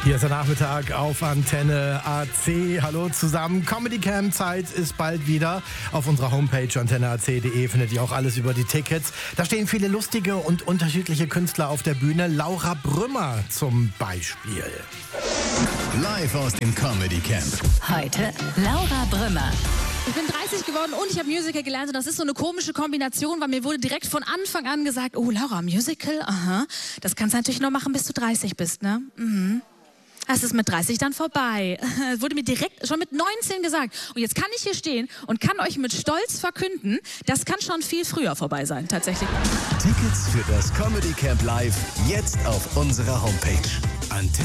Hier ist der Nachmittag auf Antenne AC. Hallo zusammen. Comedy Camp Zeit ist bald wieder. Auf unserer Homepage antenneac.de findet ihr auch alles über die Tickets. Da stehen viele lustige und unterschiedliche Künstler auf der Bühne. Laura Brümmer zum Beispiel. Live aus dem Comedy Camp. Heute Laura Brümmer. Ich bin 30 geworden und ich habe Musical gelernt und das ist so eine komische Kombination, weil mir wurde direkt von Anfang an gesagt, oh Laura, Musical, aha, das kannst du natürlich nur machen, bis du 30 bist, ne? Mhm. Das ist mit 30 dann vorbei. Das wurde mir direkt schon mit 19 gesagt. Und jetzt kann ich hier stehen und kann euch mit Stolz verkünden, das kann schon viel früher vorbei sein, tatsächlich. Tickets für das Comedy Camp Live jetzt auf unserer Homepage. Antenne